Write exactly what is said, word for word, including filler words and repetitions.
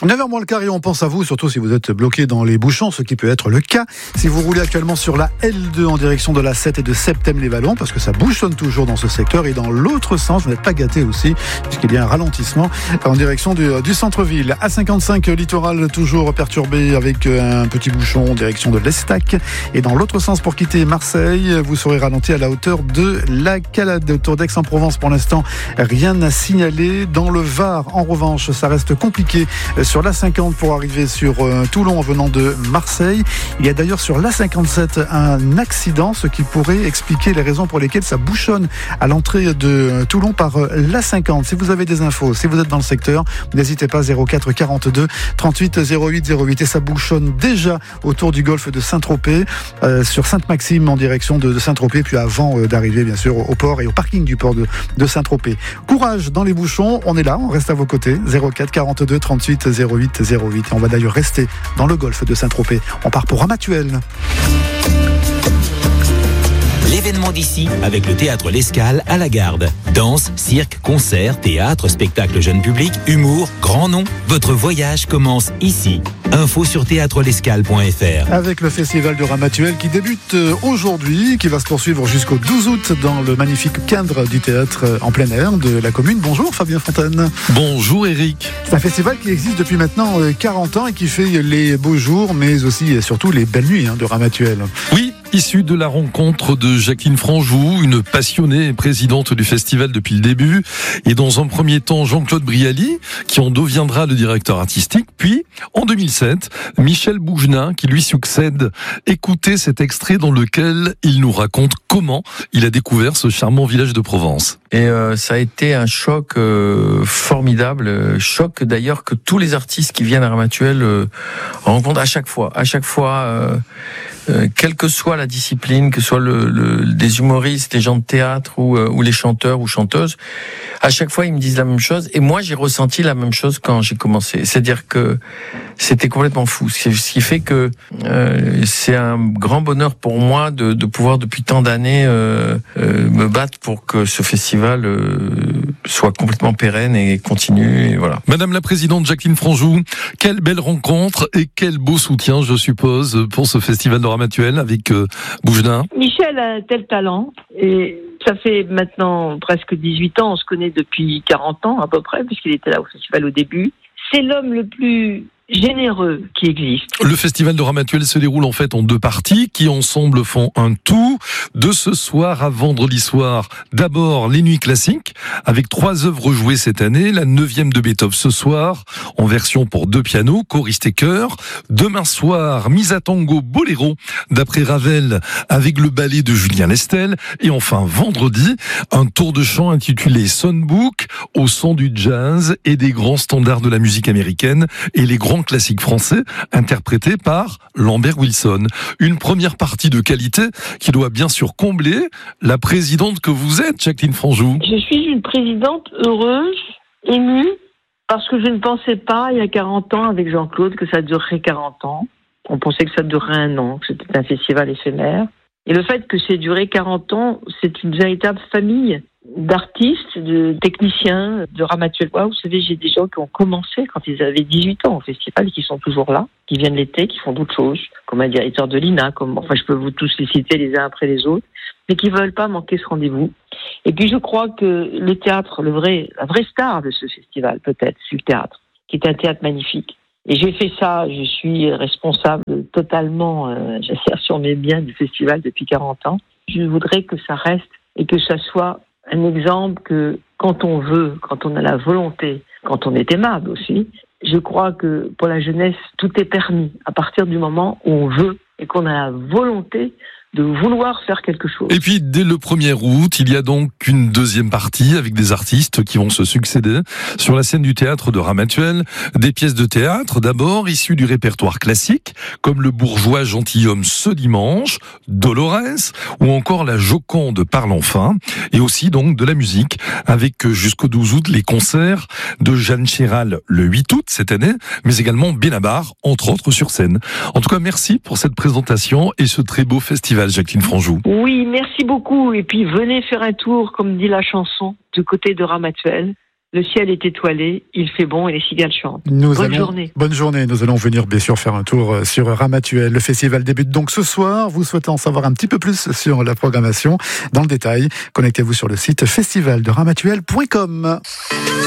neuf heures moins le quart et on pense à vous, surtout si vous êtes bloqué dans les bouchons, ce qui peut être le cas si vous roulez actuellement sur la L deux en direction de la sept et de Septem-les-Vallons, parce que ça bouchonne toujours dans ce secteur, et dans l'autre sens, vous n'êtes pas gâté aussi, puisqu'il y a un ralentissement en direction du, du centre-ville. A cinquante-cinq littoral toujours perturbé avec un petit bouchon en direction de l'Estac, et dans l'autre sens pour quitter Marseille, vous serez ralenti à la hauteur de la Calade. Autour d'Aix-en-Provence, pour l'instant, rien à signaler. Dans le Var, en revanche, ça reste compliqué sur l'A cinquante pour arriver sur euh, Toulon en venant de Marseille. Il y a d'ailleurs sur l'A cinquante-sept un accident, ce qui pourrait expliquer les raisons pour lesquelles ça bouchonne à l'entrée de Toulon par euh, l'A cinquante. Si vous avez des infos, si vous êtes dans le secteur, n'hésitez pas, zéro quatre quarante-deux trente-huit zéro huit zéro huit. Et ça bouchonne déjà autour du golfe de Saint-Tropez, euh, sur Sainte-Maxime en direction de, de Saint-Tropez, puis avant euh, d'arriver bien sûr au port et au parking du port de, de Saint-Tropez. Courage dans les bouchons, on est là, on reste à vos côtés, zéro quatre quarante-deux trente-huit zéro huit zéro huit. Et on va d'ailleurs rester dans le golfe de Saint-Tropez. On part pour Ramatuelle. L'événement d'ici avec le théâtre L'Escale à la Garde. Danse, cirque, concert, théâtre, spectacle jeune public, humour, grand nom. Votre voyage commence ici. Info sur théâtre l'escale point f r. Avec le festival de Ramatuelle qui débute aujourd'hui, qui va se poursuivre jusqu'au douze août dans le magnifique cadre du théâtre en plein air de la commune. Bonjour Fabien Fontaine. Bonjour Eric. C'est un festival qui existe depuis maintenant quarante ans et qui fait les beaux jours, mais aussi et surtout les belles nuits de Ramatuelle. Oui, issu de la rencontre de Jacqueline Franjou, une passionnée présidente du festival depuis le début, et dans un premier temps Jean-Claude Brialy, qui en deviendra le directeur artistique, puis en deux mille sept, Michel Bougenin qui lui succède. Écoutez cet extrait dans lequel il nous raconte comment il a découvert ce charmant village de Provence. Et euh, ça a été un choc euh, formidable, choc d'ailleurs que tous les artistes qui viennent à Ramatuelle euh, rencontrent à chaque fois, à chaque fois. Euh, Euh, quelle que soit la discipline, que ce soit le, le, des humoristes, les gens de théâtre ou, euh, ou les chanteurs ou chanteuses, à chaque fois ils me disent la même chose. Et moi j'ai ressenti la même chose quand j'ai commencé. C'est-à-dire que c'était complètement fou. Ce qui fait que euh, c'est un grand bonheur pour moi de, de pouvoir depuis tant d'années euh, euh, me battre pour que ce festival euh, soit complètement pérenne et continue. Et voilà. Madame la présidente Jacqueline Franjou, quelle belle rencontre et quel beau soutien, je suppose, pour ce festival de Ramatuelle avec euh, Bougenin. Michel a un tel talent et ça fait maintenant presque dix-huit ans, on se connaît depuis quarante ans à peu près, puisqu'il était là au festival au début. C'est l'homme le plus généreux qui existe. Le festival de Ramatuelle se déroule en fait en deux parties qui ensemble font un tout. De ce soir à vendredi soir, d'abord les nuits classiques avec trois œuvres jouées cette année. La neuvième de Beethoven ce soir en version pour deux pianos, choriste et chœur. Demain soir, mise à tango Boléro d'après Ravel avec le ballet de Julien Lestel. Et enfin vendredi, un tour de chant intitulé Songbook au son du jazz et des grands standards de la musique américaine et les grands classique français interprété par Lambert Wilson. Une première partie de qualité qui doit bien sûr combler la présidente que vous êtes, Jacqueline Franjou. Je suis une présidente heureuse, émue, parce que je ne pensais pas, il y a quarante ans, avec Jean-Claude, que ça durerait quarante ans. On pensait que ça durerait un an, que c'était un festival éphémère. Et le fait que c'est duré quarante ans, c'est une véritable famille d'artistes, de techniciens, de Ramatuelle. Vous savez, j'ai des gens qui ont commencé quand ils avaient dix-huit ans au festival et qui sont toujours là, qui viennent l'été, qui font d'autres choses, comme un directeur de l'I N A, comme, enfin, je peux vous tous les citer les uns après les autres, mais qui veulent pas manquer ce rendez-vous. Et puis, je crois que le théâtre, le vrai, la vraie star de ce festival, peut-être, c'est le théâtre, qui est un théâtre magnifique. Et j'ai fait ça, je suis responsable totalement, euh, j'assère sur mes biens du festival depuis quarante ans. Je voudrais que ça reste et que ça soit un exemple que quand on veut, quand on a la volonté, quand on est aimable aussi, je crois que pour la jeunesse, tout est permis à partir du moment où on veut et qu'on a la volonté de vouloir faire quelque chose. Et puis, dès le premier août, il y a donc une deuxième partie avec des artistes qui vont se succéder sur la scène du théâtre de Ramatuelle. Des pièces de théâtre, d'abord, issues du répertoire classique, comme Le bourgeois gentilhomme ce dimanche, Dolores, ou encore La Joconde parle enfin, et aussi donc de la musique, avec jusqu'au douze août les concerts de Jeanne Chéral le huit août cette année, mais également Benabar, entre autres sur scène. En tout cas, merci pour cette présentation et ce très beau festival, Jacqueline Franjou. Oui, merci beaucoup. Et puis venez faire un tour, comme dit la chanson, du côté de Ramatuelle. le ciel est étoilé, il fait bon et les cigales chantent. Nous Bonne allons, journée. Bonne journée. Nous allons venir bien sûr faire un tour sur Ramatuelle. Le festival débute donc ce soir. Vous souhaitez en savoir un petit peu plus sur la programmation dans le détail. Connectez-vous sur le site festival de ramatuelle point com.